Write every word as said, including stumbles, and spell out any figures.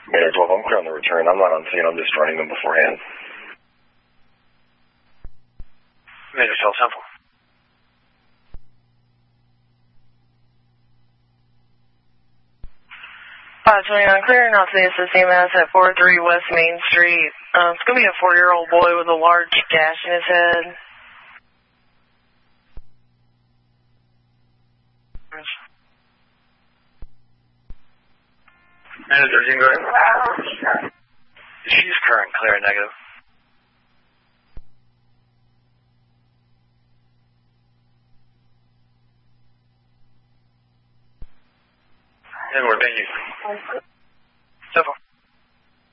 Maynard twelve, I'm clear on the return. I'm not on scene. I'm just running them beforehand. Maynard twelve, Temple. five twenty-nine, clearing out to the S S C M S at four oh three West Main Street. Um, it's going to be a four-year-old boy with a large gash in his head. Maynard thirteen, go ahead. She's current, clear, negative. Edward, thank you.